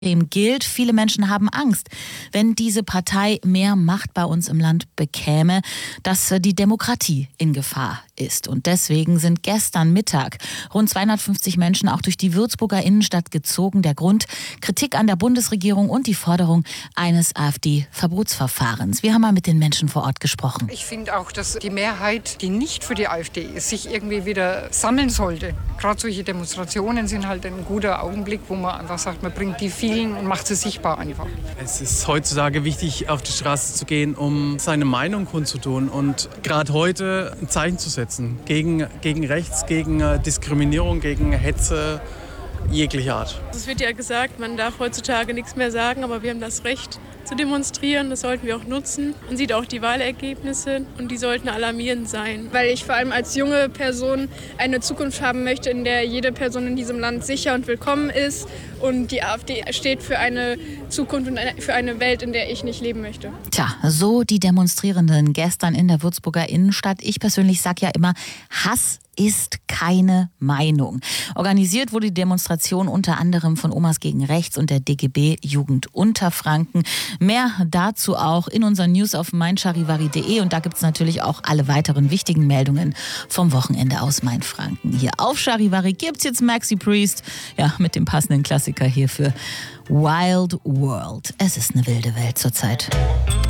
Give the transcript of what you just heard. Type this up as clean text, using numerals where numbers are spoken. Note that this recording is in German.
gilt. Viele Menschen haben Angst, wenn diese Partei mehr Macht bei uns im Land bekäme, dass die Demokratie in Gefahr ist. Und deswegen sind gestern Mittag rund 250 Menschen auch durch die Würzburger Innenstadt gezogen. Der Grund: Kritik an der Bundesregierung und die Forderung eines AfD-Verbotsverfahrens. Wir haben mal mit den Menschen vor Ort gesprochen. Ich finde auch, dass die Mehrheit, die nicht für die AfD ist, sich irgendwie wieder sammeln sollte. Gerade solche Demonstrationen sind halt ein guter Augenblick, wo man einfach sagt, man bringt die vielen und macht sie sichtbar einfach. Es ist heutzutage wichtig, auf die Straße zu gehen, um seine Meinung kundzutun und gerade heute ein Zeichen zu setzen gegen rechts, gegen Diskriminierung, gegen Hetze jeglicher Art. Es wird ja gesagt, man darf heutzutage nichts mehr sagen, aber wir haben das Recht zu demonstrieren. Das sollten wir auch nutzen. Man sieht auch die Wahlergebnisse und die sollten alarmierend sein. Weil ich vor allem als junge Person eine Zukunft haben möchte, in der jede Person in diesem Land sicher und willkommen ist. Und die AfD steht für eine Zukunft und für eine Welt, in der ich nicht leben möchte. Tja, so die Demonstrierenden gestern in der Würzburger Innenstadt. Ich persönlich sage ja immer, Hass ist keine Meinung. Organisiert wurde die Demonstration unter anderem von Omas gegen Rechts und der DGB Jugend Unterfranken. Mehr dazu auch in unseren News auf meincharivari.de, und da gibt es natürlich auch alle weiteren wichtigen Meldungen vom Wochenende aus Mainfranken. Hier auf Charivari gibt es jetzt Maxi Priest, ja, mit dem passenden Klassiker hier für Wild World. Es ist eine wilde Welt zurzeit.